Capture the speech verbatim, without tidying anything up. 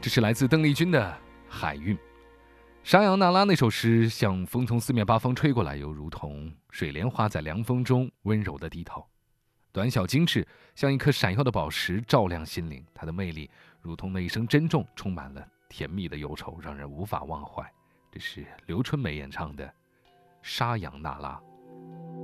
这是来自邓丽君的《海韵》。沙扬那拉那首诗，像风从四面八方吹过来，又如同水莲花在凉风中温柔地低头。短小精致，像一颗闪耀的宝石，照亮心灵。它的魅力如同那一声珍重，充满了甜蜜的忧愁，让人无法忘怀。这是刘春梅演唱的《沙扬那拉》。